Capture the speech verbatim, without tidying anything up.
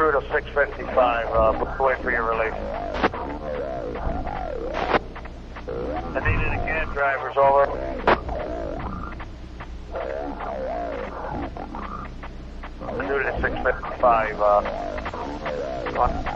crew to six fifty-five. Uh, wait for your release. I need it again, drivers, over. Crew to six fifty-five. Uh,